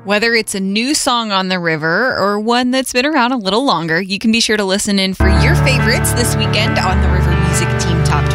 Whether it's a new song on the river or one that's been around a little longer, you can be sure to listen in for your favorites this weekend on the River Music Team Top